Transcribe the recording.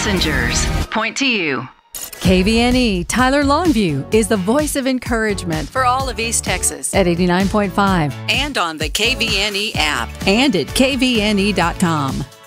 messengers point to you. KVNE Tyler Longview is the voice of encouragement for all of East Texas at 89.5 and on the KVNE app and at kvne.com.